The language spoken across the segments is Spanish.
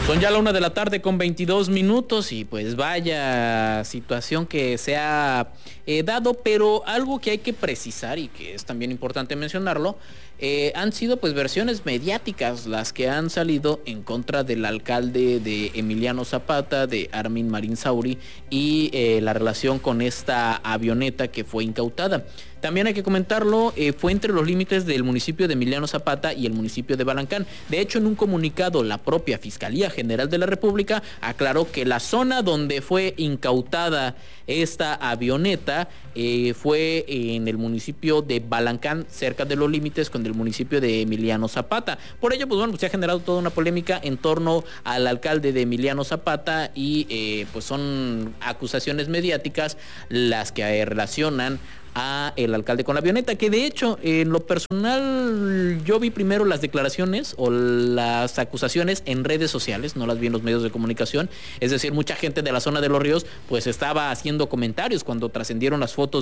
Son ya la 1:22 p.m. y pues vaya situación que se ha dado, pero algo que hay que precisar y que es también importante mencionarlo, han sido pues versiones mediáticas las que han salido en contra del alcalde de Emiliano Zapata, de Armin Marín Sauri, y la relación con esta avioneta que fue incautada. También hay que comentarlo, fue entre los límites del municipio de Emiliano Zapata y el municipio de Balancán. De hecho, en un comunicado, la propia Fiscalía General de la República aclaró que la zona donde fue incautada esta avioneta fue en el municipio de Balancán, cerca de los límites con el municipio de Emiliano Zapata. Por ello, pues bueno, se ha generado toda una polémica en torno al alcalde de Emiliano Zapata y pues son acusaciones mediáticas las que relacionan a el alcalde con la avioneta, que de hecho en lo personal yo vi primero las declaraciones o las acusaciones en redes sociales, no las vi en los medios de comunicación. Es decir, mucha gente de la zona de Los Ríos pues estaba haciendo comentarios cuando trascendieron las fotos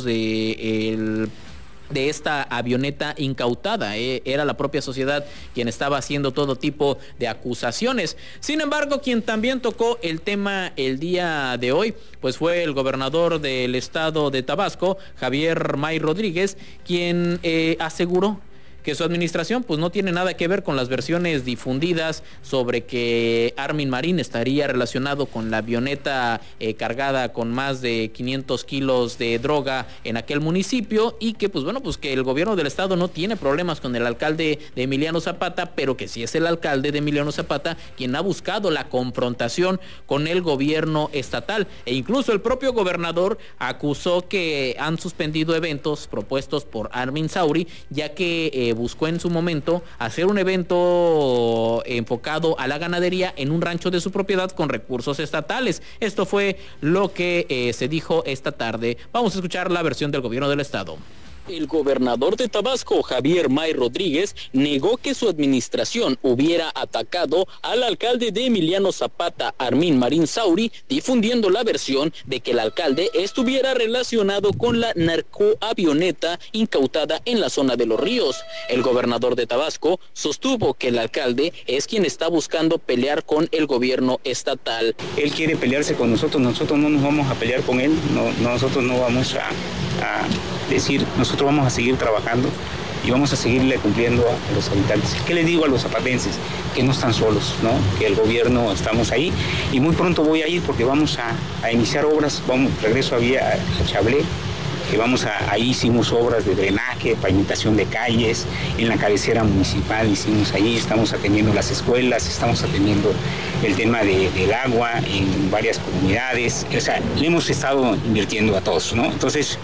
de esta avioneta incautada. Era la propia sociedad quien estaba haciendo todo tipo de acusaciones. Sin embargo, quien también tocó el tema el día de hoy, pues fue el gobernador del estado de Tabasco, Javier May Rodríguez, quien aseguró que su administración pues no tiene nada que ver con las versiones difundidas sobre que Armin Marín estaría relacionado con la avioneta cargada con más de 500 kilos de droga en aquel municipio, y que pues bueno, pues que el gobierno del estado no tiene problemas con el alcalde de Emiliano Zapata, pero que sí es el alcalde de Emiliano Zapata quien ha buscado la confrontación con el gobierno estatal, e incluso el propio gobernador acusó que han suspendido eventos propuestos por Armin Sauri, ya que buscó en su momento hacer un evento enfocado a la ganadería en un rancho de su propiedad con recursos estatales. Esto fue lo que se dijo esta tarde. Vamos a escuchar la versión del gobierno del estado. El gobernador de Tabasco, Javier May Rodríguez, negó que su administración hubiera atacado al alcalde de Emiliano Zapata, Armin Marín Sauri, difundiendo la versión de que el alcalde estuviera relacionado con la narcoavioneta incautada en la zona de Los Ríos. El gobernador de Tabasco sostuvo que el alcalde es quien está buscando pelear con el gobierno estatal. Él quiere pelearse con nosotros no nos vamos a pelear con él, nosotros no vamos a decir, nosotros vamos a seguir trabajando y vamos a seguirle cumpliendo a los habitantes. ¿Qué les digo a los zapatenses? Que no están solos, ¿no? Que el gobierno estamos ahí, y muy pronto voy a ir porque vamos a iniciar obras. Regreso a Chablé, que ahí hicimos obras de drenaje, pavimentación de calles, en la cabecera municipal hicimos ahí, estamos atendiendo las escuelas, estamos atendiendo el tema del agua en varias comunidades. O sea, le hemos estado invirtiendo a todos, ¿no? Entonces,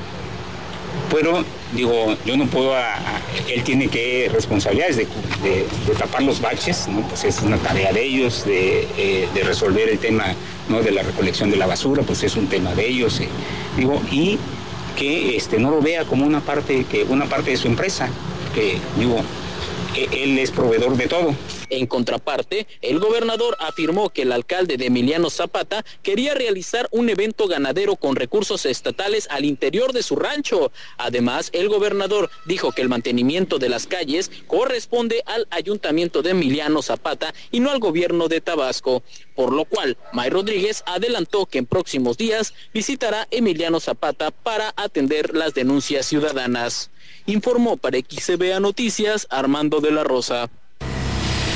pero digo, yo no puedo, él tiene que responsabilidades de tapar los baches, ¿no? Pues es una tarea de ellos, de resolver el tema, ¿no? De la recolección de la basura, pues es un tema de ellos, digo, y que no lo vea como una parte de su empresa, que digo, él es proveedor de todo. En contraparte, el gobernador afirmó que el alcalde de Emiliano Zapata quería realizar un evento ganadero con recursos estatales al interior de su rancho. Además, el gobernador dijo que el mantenimiento de las calles corresponde al ayuntamiento de Emiliano Zapata y no al gobierno de Tabasco, por lo cual May Rodríguez adelantó que en próximos días visitará Emiliano Zapata para atender las denuncias ciudadanas. Informó para XCBA Noticias Armando de la Rosa.